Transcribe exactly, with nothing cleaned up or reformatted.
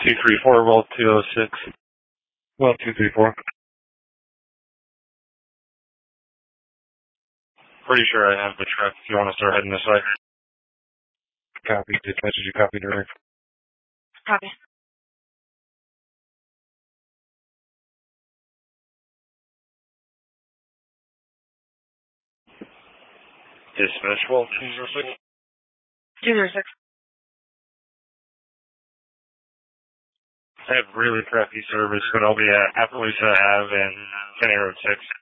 two three four, well two oh six. Well two three four. Pretty sure I have the truck if you want to start heading this way. Copy. Dispatch, did you copy direct? Copy. Dispatch, well two oh six. two oh six. I have really crappy service, but I'll be at Appaloosa Ave and Kenny Road six.